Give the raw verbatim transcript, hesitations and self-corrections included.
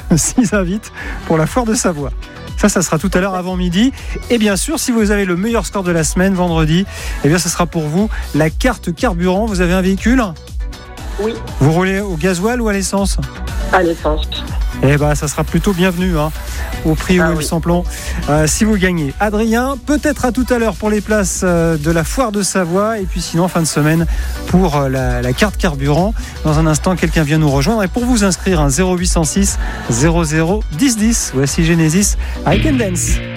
s'ils invitent pour la foire de Savoie. Ça, ça sera tout à l'heure avant midi. Et bien sûr, si vous avez le meilleur score de la semaine, vendredi, eh bien, ce sera pour vous la carte carburant. Vous avez un véhicule ? Oui. Vous roulez au gasoil ou à l'essence ? À l'essence. Eh bien, ça sera plutôt bienvenu hein, au prix Ah où oui. il s'emplombe euh, si vous gagnez. Adrien, peut-être à tout à l'heure pour les places euh, de la foire de Savoie. Et puis sinon, fin de semaine pour euh, la, la carte carburant. Dans un instant, quelqu'un vient nous rejoindre. Et pour vous inscrire, un zéro huit cent six zéro zéro dix dix. Voici Genesis, I Can Dance.